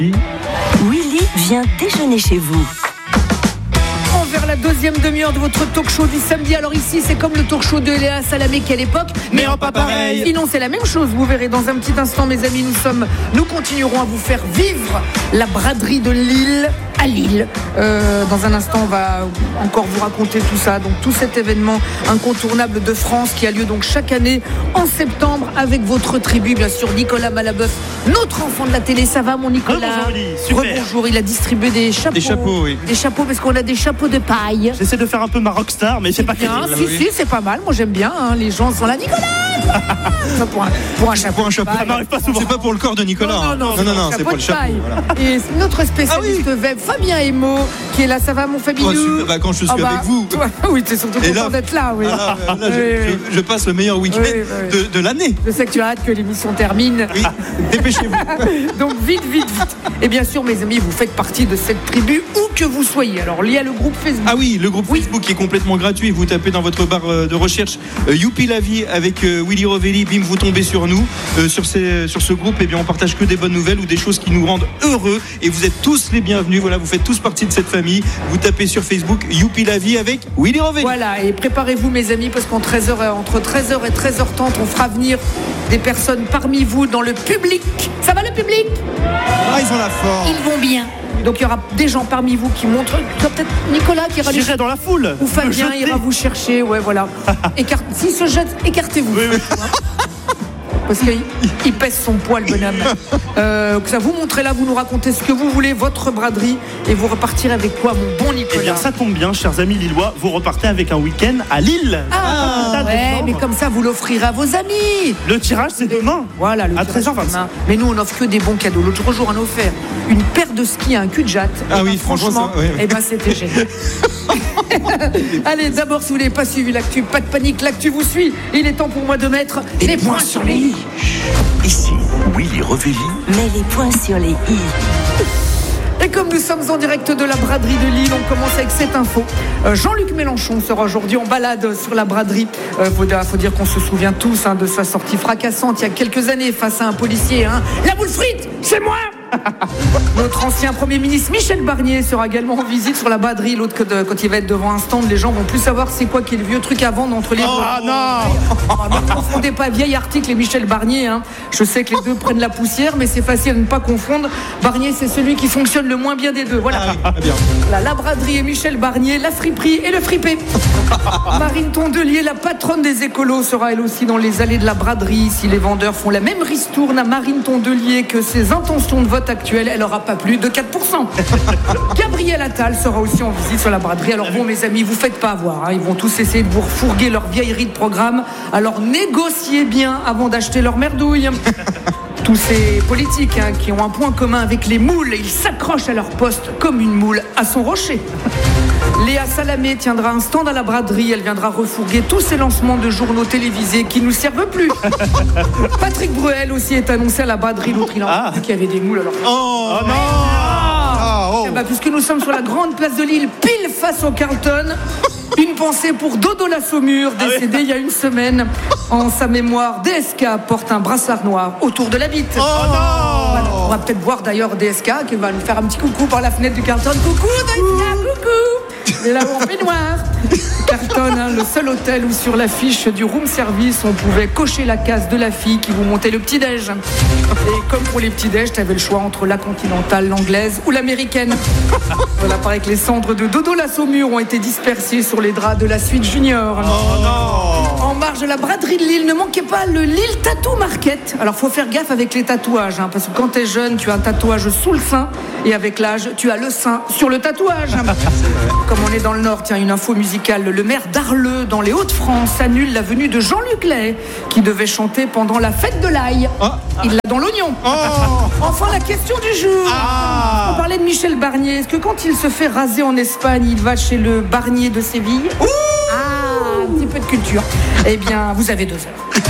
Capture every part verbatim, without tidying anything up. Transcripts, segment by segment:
Willy vient déjeuner chez vous. Vers la deuxième demi-heure de votre talk show du samedi. Alors ici, c'est comme le talk show de Léa Salamé qu'à l'époque, mais en pas pareil. Sinon, c'est la même chose. Vous verrez dans un petit instant, mes amis, nous sommes, nous continuerons à vous faire vivre la braderie de Lille à Lille. Euh, dans un instant, on va encore vous raconter tout ça. Donc tout cet événement incontournable de France qui a lieu donc chaque année en septembre avec votre tribu, bien sûr, Nicolas Malabeuf, notre enfant de la télé. Ça va, mon Nicolas? Bonjour, Rebonjour. Il a distribué des chapeaux. Des chapeaux, oui. Des chapeaux parce qu'on a des chapeaux de paille. J'essaie de faire un peu ma rockstar, mais c'est pas bien. crédible. Si, Oui. si, c'est pas mal. Moi, j'aime bien. Hein. Les gens sont là, Nicolas. Ça, pour, un, pour un chapeau. Pour un chapeau. Ça n'arrive pas souvent. C'est pas pour le corps de Nicolas. Non, non, non, non, non, non, c'est pour le de chapeau. voilà. Et c'est notre spécialiste ah oui. web, Fabien Emo, qui est là. Ça va, mon Fabien? Oh, super. Bah, quand je suis ah bah, avec vous. Toi, oui, t'es surtout Et content là, d'être là. Oui. Ah, là, là, oui, je, oui. je, je passe le meilleur week-end Oui, oui. de, de l'année. Je sais que tu as hâte que l'émission termine. Oui, dépêchez-vous. Donc vite, vite, vite. Et bien sûr, mes amis, vous faites partie de cette tribu où que vous soyez. Alors, il y a le groupe Facebook. Ah oui, le groupe Oui. Facebook qui est complètement gratuit. Vous tapez dans votre barre de recherche euh, Youpi la vie avec euh, Willy Rovelli. Bim, vous tombez sur nous. Euh, sur, ces, sur ce groupe, eh bien, on partage que des bonnes nouvelles ou des choses qui nous rendent heureux. Et vous êtes tous les bienvenus. Voilà, vous faites tous partie de cette famille. Vous tapez sur Facebook Youpi la vie avec Willy Rovelli. Voilà, et préparez-vous, mes amis, parce qu'entre treize heures, entre treize heures et treize heures trente, on fera venir des personnes parmi vous dans le public. Ça va, le public? Ah, ils ont la forme. Ils vont bien. Donc il y aura des gens parmi vous qui montrent. Peut-être Nicolas qui ira les J'irai dans la foule. ou Fabien Me jeter. ira vous chercher. Ouais, voilà. Écarte... S'il se jette, écartez-vous. Oui, oui. Parce qu'il il pèse son poids, le bonhomme. Euh, ça vous montrez là, vous nous racontez ce que vous voulez, votre braderie, et vous repartirez avec quoi, mon bon Nicolas? Eh bien, ça tombe bien, chers amis lillois, vous repartez avec un week-end à Lille. Ah, Ah, ouais, décembre. mais comme ça, vous l'offrirez à vos amis. Le tirage, c'est demain. Voilà, le à tirage treize heures vingt-cinq. demain. Mais nous, on offre que des bons cadeaux. L'autre jour, on a offert une paire de skis à un cul-de-jatte. Ah Eh oui, ben, franchement, ça, ouais. eh ben, c'était génial. Allez, d'abord, si vous n'avez pas suivi l'actu, pas de panique, l'actu vous suit. Il est temps pour moi de mettre les points sur les i. Ici, Willy Rovelli. Mets les points sur les i. Et comme nous sommes en direct de la braderie de Lille, on commence avec cette info. Euh, Jean-Luc Mélenchon sera aujourd'hui en balade sur la braderie. Il euh, faut, faut dire qu'on se souvient tous hein, de sa sortie fracassante il y a quelques années face à un policier. Hein. La boule frite, c'est moi. Notre ancien Premier ministre Michel Barnier sera également en visite sur la braderie. L'autre, que de, quand il va être devant un stand, les gens vont plus savoir c'est quoi qui est le vieux truc à vendre entre les deux. Ah non. Oh, ne confondez pas vieil article et Michel Barnier. Hein. Je sais que les deux prennent la poussière, mais c'est facile à ne pas confondre. Barnier, c'est celui qui fonctionne le moins bien des deux. Voilà. Ah, bien. La, la braderie et Michel Barnier, la friperie et le fripé. Marine Tondelier, la patronne des écolos, sera elle aussi dans les allées de la braderie. Si les vendeurs font la même ristourne à Marine Tondelier que ses intentions de vote actuelles, elle n'aura pas plus de quatre pour cent. Gabriel Attal sera aussi en visite sur la braderie. Alors bon, mes amis, vous faites pas avoir. Hein. Ils vont tous essayer de vous refourguer leur vieillerie de programme. Alors négociez bien avant d'acheter leur merdouille. Tous ces politiques hein, qui ont un point commun avec les moules, ils s'accrochent à leur poste comme une moule à son rocher. Léa Salamé tiendra un stand à la braderie. Elle viendra refourguer tous ces lancements de journaux télévisés qui ne nous servent plus. Patrick Bruel aussi est annoncé à la braderie. L'autre, il a Ah. entendu qu'il y avait des moules. Alors... Oh, Oh non. Ah, oh. Eh ben, puisque nous sommes sur la grande place de Lille, pile face au Carlton, une pensée pour Dodo la Saumure, décédé il y a une semaine. En sa mémoire, D S K porte un brassard noir autour de la bite. Oh non. On va peut-être voir d'ailleurs D S K qui va nous faire un petit coucou par la fenêtre du Carlton. Coucou D S K, coucou. Il est là en peignoir. Carlton, hein, le seul hôtel où sur l'affiche du room service on pouvait cocher la case de la fille qui vous montait le petit-déj. Et comme pour les petits-déj, t'avais le choix entre la continentale, l'anglaise ou l'américaine. Voilà, paraît que les cendres de Dodo la Saumure ont été dispersées sur les draps de la suite junior. Oh non. En marge de la braderie de Lille, ne manquez pas le Lille Tattoo Market. Alors faut faire gaffe avec les tatouages, hein, parce que quand t'es jeune, tu as un tatouage sous le sein, et avec l'âge, tu as le sein sur le tatouage. Comme on est dans le Nord, tiens, une info musicale. Le maire d'Arleux, dans les Hauts-de-France, annule la venue de Jean-Luc Lahaye, qui devait chanter pendant la fête de l'ail. Ah. Il l'a dans l'oignon. Oh. Enfin, la question du jour. Ah. On parlait de Michel Barnier. Est-ce que quand il se fait raser en Espagne, il va chez le Barnier de Séville? Ah, un petit peu de culture. Eh bien, vous avez deux heures.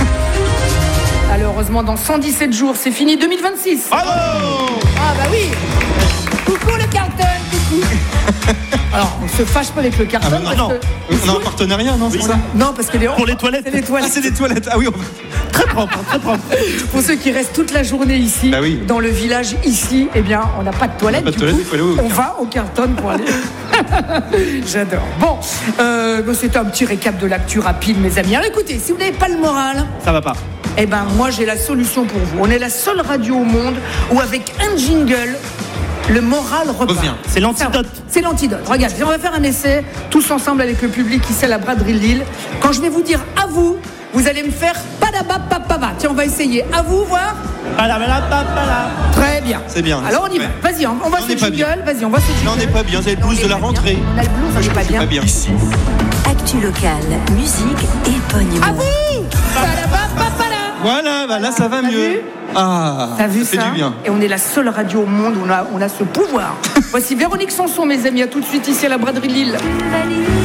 Alors, heureusement, dans cent dix-sept jours, c'est fini deux mille vingt-six. Bravo. Ah bah oui. Coucou le Carlton, coucou. Alors, on se fâche pas avec le Carlton. Ah bah non, parce non. que... On a un partenariat, non, c'est ça? Non, parce que les... Pour les toilettes. C'est les toilettes. Ah, c'est des toilettes. Ah oui, on... Très propre, très propre. Pour ceux qui restent toute la journée ici, Bah oui. dans le village ici, eh bien, on n'a pas de toilette. On n'a pas de du toilette, coup, il faut aller au on va au Carlton pour aller. J'adore. Bon, euh, c'est un petit récap de l'actu rapide, mes amis. Alors écoutez, si vous n'avez pas le moral, Ça va pas. eh ben moi j'ai la solution pour vous. On est la seule radio au monde où avec un jingle, le moral repart. Revient. C'est l'antidote. C'est l'antidote. Regarde, on va faire un essai tous ensemble avec le public ici à la braderie Lille. Quand je vais vous dire à vous, vous allez me faire padabapapaba. Tiens, on va essayer. À vous, voir. Très bien. C'est bien. Alors on y va. Ouais. Vas-y, on, on va On ce n'est pas jingle. bien. Vas-y, on va ce jingle. Non, on n'est pas bien. Vous avez le Non, blues on de la n'est pas rentrée. bien. On a le blues, on n'est pas bien. Pas bien. Ici, Actu locale, musique et bonne humeur. À vous. Padabapapala. Voilà, bah là ça va T'as mieux. vu Ah, T'as vu ça fait ça du bien. Et on est la seule radio au monde où on a, on a ce pouvoir. Voici Véronique Sanson, mes amis. À tout de suite ici à la braderie Lille.